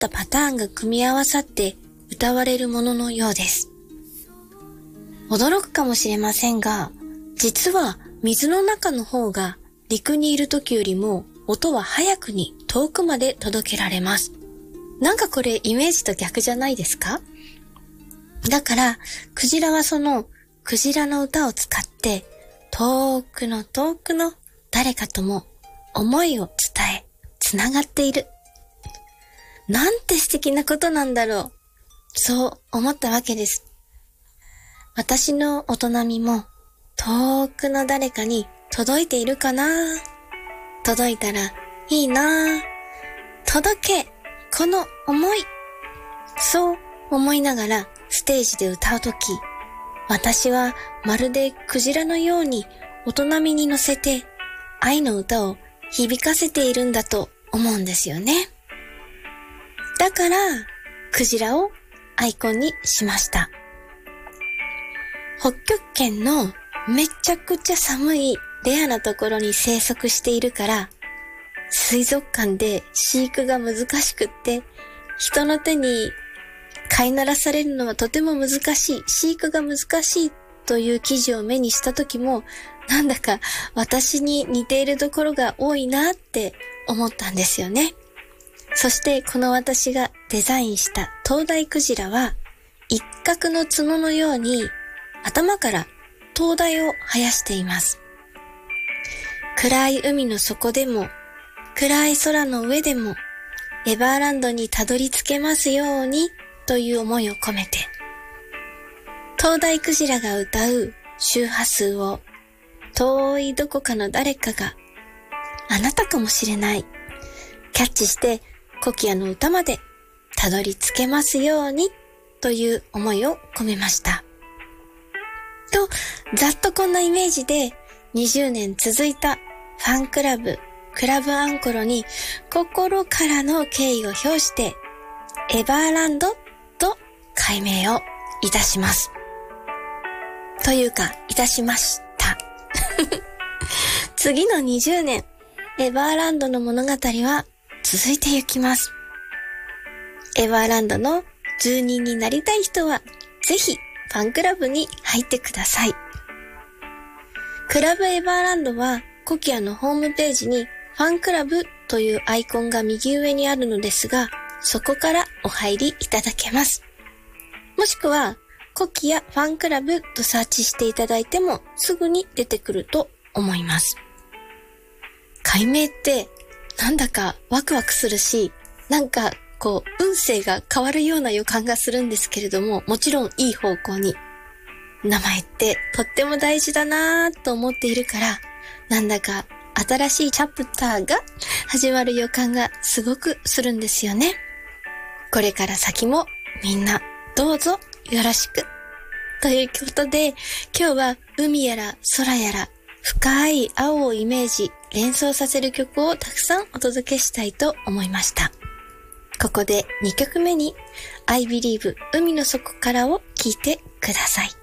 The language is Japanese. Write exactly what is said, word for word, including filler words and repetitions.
ったパターンが組み合わさって歌われるもののようです。驚くかもしれませんが、実は水の中の方が陸にいる時よりも音は早くに遠くまで届けられます。なんかこれイメージと逆じゃないですか？だから、クジラはそのクジラの歌を使って遠くの遠くの誰かとも思いを伝え、つながっている。なんて素敵なことなんだろう。そう思ったわけです。私の音波も遠くの誰かに届いているかな？届いたらいいな。届け、この思い。そう思いながらステージで歌うとき、私はまるでクジラのように音波に乗せて愛の歌を響かせているんだと思うんですよね。だからクジラをアイコンにしました。北極圏のめちゃくちゃ寒いレアなところに生息しているから、水族館で飼育が難しくって、人の手に飼いならされるのはとても難しい、飼育が難しいという記事を目にした時も、なんだか私に似ているところが多いなって思ったんですよね。そしてこの私がデザインした灯台クジラは、一角の角のように頭から灯台を生やしています。暗い海の底でも、暗い空の上でも、エバーランドにたどり着けますようにという思いを込めて、灯台クジラが歌う周波数を遠いどこかの誰かが、あなたかもしれない、キャッチしてコキアの歌までたどり着けますようにという思いを込めました。と、ざっとこんなイメージでにじゅうねん続いたファンクラブ、クラブアンコロに心からの敬意を表してエバーランドと改名をいたします。というか、いたしました。次のにじゅうねん、エバーランドの物語は続いていきます。エバーランドの住人になりたい人はぜひファンクラブに入ってください。クラブエバーランドはコキアのホームページにファンクラブというアイコンが右上にあるのですが、そこからお入りいただけます。もしくはコキアファンクラブとサーチしていただいてもすぐに出てくると思います。改名ってなんだかワクワクするし、なんかこう運勢が変わるような予感がするんですけれども、もちろんいい方向に。名前ってとっても大事だなぁと思っているから、なんだか新しいチャプターが始まる予感がすごくするんですよね。これから先もみんなどうぞよろしく。ということで、今日は海やら空やら深い青をイメージ、連想させる曲をたくさんお届けしたいと思いました。ここでにきょくめに I Believe 海の底からを聴いてください。